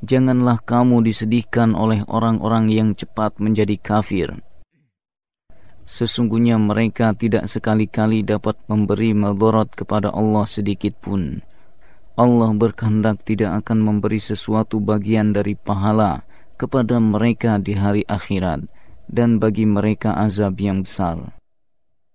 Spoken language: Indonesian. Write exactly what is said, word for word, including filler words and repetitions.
Janganlah kamu disedihkan oleh orang-orang yang cepat menjadi kafir. Sesungguhnya mereka tidak sekali-kali dapat memberi madarat kepada Allah sedikit pun. Allah berkehendak tidak akan memberi sesuatu bagian dari pahala kepada mereka di hari akhirat, dan bagi mereka azab yang besar.